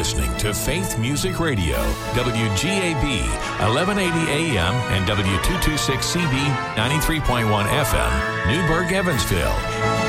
listening to Faith Music Radio, WGAB, 1180 AM and W226CB, 93.1 FM, Newburgh, Evansville.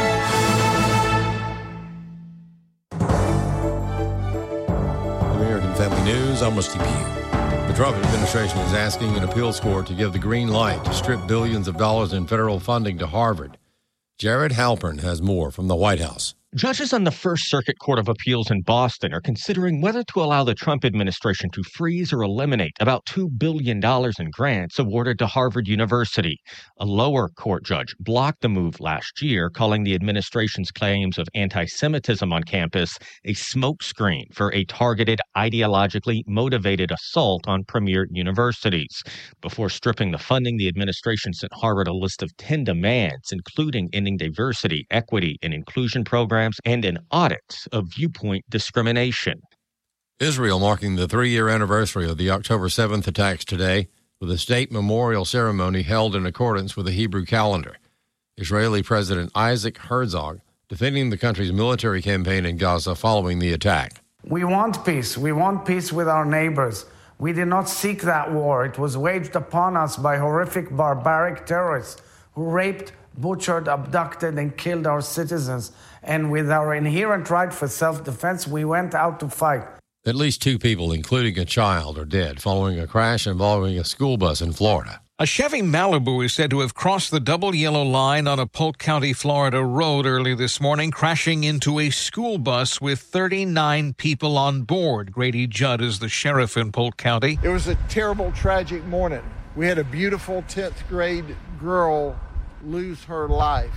American Family News, I'm Rusty Pugh. The Trump administration is asking an appeals court to give the green light to strip billions of dollars in federal funding to Harvard. Jared Halpern has more from the White House. Judges on the First Circuit Court of Appeals in Boston are considering whether to allow the Trump administration to freeze or eliminate about $2 billion in grants awarded to Harvard University. A lower court judge blocked the move last year, calling the administration's claims of anti-Semitism on campus a smokescreen for a targeted, ideologically motivated assault on premier universities. Before stripping the funding, the administration sent Harvard a list of 10 demands, including ending diversity, equity, and inclusion programs, and an audit of viewpoint discrimination. Israel marking the 3-year anniversary of the October 7th attacks today, with a state memorial ceremony held in accordance with the Hebrew calendar. Israeli President Isaac Herzog defending the country's military campaign in Gaza following the attack. We want peace. We want peace with our neighbors. We did not seek that war. It was waged upon us by horrific, barbaric terrorists who raped, butchered, abducted, and killed our citizens. And with our inherent right for self-defense, we went out to fight. At least 2 people, including a child, are dead following a crash involving a school bus in Florida. A Chevy Malibu is said to have crossed the double yellow line on a Polk County, Florida road early this morning, crashing into a school bus with 39 people on board. Grady Judd is the sheriff in Polk County. It was a terrible, tragic morning. We had a beautiful 10th grade girl lose her life.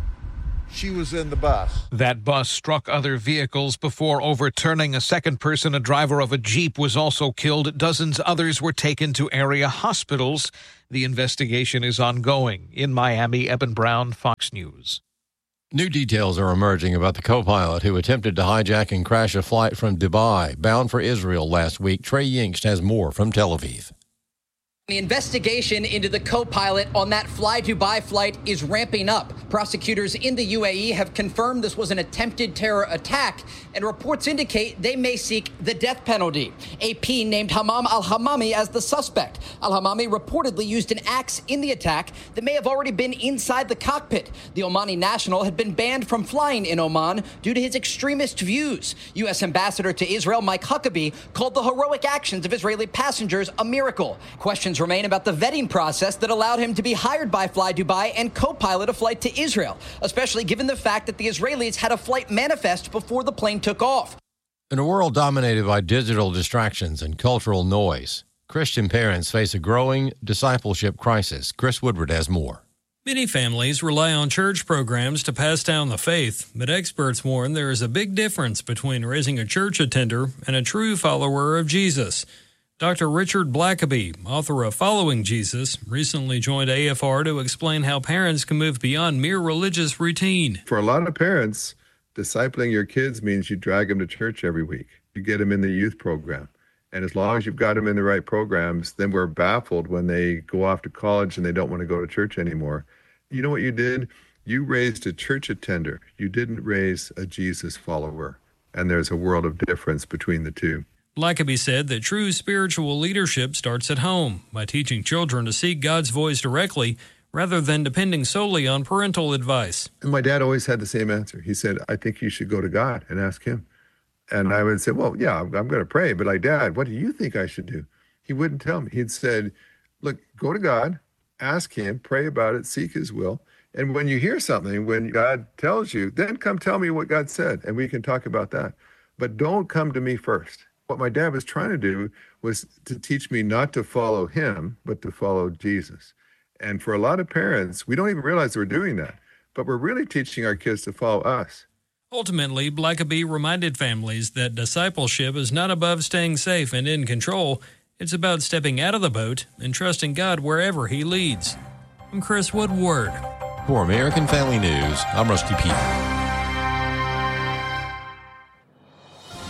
She was in the bus. That bus struck other vehicles before overturning. A second person, a driver of a Jeep, was also killed. Dozens others were taken to area hospitals. The investigation is ongoing. In Miami, Eben Brown, Fox News. New details are emerging about the co-pilot who attempted to hijack and crash a flight from Dubai bound for Israel last week. Trey Yingst has more from Tel Aviv. The investigation into the co-pilot on that Fly Dubai flight is ramping up. Prosecutors in the UAE have confirmed this was an attempted terror attack, and reports indicate they may seek the death penalty. AP named Hammam al-Hammami as the suspect. Al-Hammami reportedly used an axe in the attack that may have already been inside the cockpit. The Omani national had been banned from flying in Oman due to his extremist views. U.S. Ambassador to Israel Mike Huckabee called the heroic actions of Israeli passengers a miracle. Questions remain about the vetting process that allowed him to be hired by Fly Dubai and co-pilot a flight to Israel, especially given the fact that the Israelis had a flight manifest before the plane took off. In a world dominated by digital distractions and cultural noise, Christian parents face a growing discipleship crisis. Chris Woodward has more. Many families rely on church programs to pass down the faith, but experts warn there is a big difference between raising a church attender and a true follower of Jesus. Dr. Richard Blackaby, author of Following Jesus, recently joined AFR to explain how parents can move beyond mere religious routine. For a lot of parents, discipling your kids means you drag them to church every week. You get them in the youth program. And as long as you've got them in the right programs, then we're baffled when they go off to college and they don't want to go to church anymore. You know what you did? You raised a church attender. You didn't raise a Jesus follower. And there's a world of difference between the two. Blackaby said that true spiritual leadership starts at home by teaching children to seek God's voice directly rather than depending solely on parental advice. And my dad always had the same answer. He said, I think you should go to God and ask him. And I would say, well, yeah, I'm going to pray. But like, Dad, what do you think I should do? He wouldn't tell me. He'd said, look, go to God, ask him, pray about it, seek his will. And when you hear something, when God tells you, then come tell me what God said, and we can talk about that. But don't come to me first. What my dad was trying to do was to teach me not to follow him, but to follow Jesus. And for a lot of parents, we don't even realize we're doing that, but we're really teaching our kids to follow us. Ultimately, Blackaby reminded families that discipleship is not above staying safe and in control. It's about stepping out of the boat and trusting God wherever he leads. I'm Chris Woodward. For American Family News, I'm Rusty Pugh.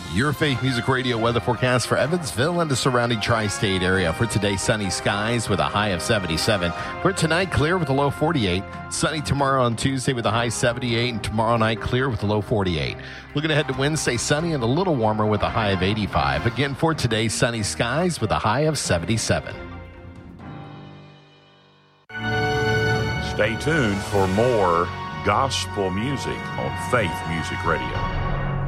Your Faith Music Radio weather forecast for Evansville and the surrounding tri-state area. For today, sunny skies with a high of 77. For tonight, clear with a low 48. Sunny tomorrow on Tuesday with a high 78. And tomorrow night, clear with a low 48. Looking ahead to Wednesday, sunny and a little warmer with a high of 85. Again, for today, sunny skies with a high of 77. Stay tuned for more gospel music on Faith Music Radio.